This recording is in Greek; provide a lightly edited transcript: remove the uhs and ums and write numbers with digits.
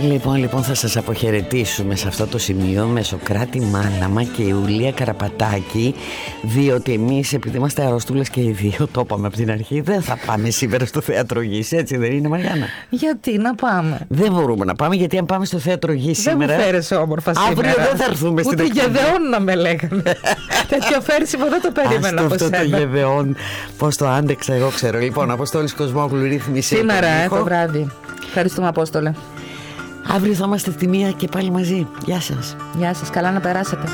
Λοιπόν, θα σας αποχαιρετήσουμε σε αυτό το σημείο με Σωκράτη Μάλαμα και Ιουλία Καραπατάκη, διότι εμείς, επειδή είμαστε αρρώστουλες και οι δύο, το είπαμε από την αρχή, δεν θα πάμε σήμερα στο Θέατρο Γης, έτσι δεν είναι, Μαριάννα? Γιατί να πάμε? Δεν μπορούμε να πάμε, γιατί αν πάμε στο Θέατρο Γης σήμερα. Δεν μου φέρεσαι όμορφα σήμερα. Αύριο δεν θα έρθουμε στην εκπομπή. Ούτε Γεδεών να με λέγανε. Τέτοιο φέρσιμο δεν το περίμενα από σένα. Αυτό το Γεδεών, πώς το άντεξα, εγώ ξέρω. Λοιπόν, Αποστόλης Κοσμόγλου, ρύθμιση. Σήμερα, το βράδυ. Ευχαριστούμε, Απόστολε. Αύριο θα είμαστε στη 1 και πάλι μαζί. Γεια σας. Γεια σας, καλά να περάσετε.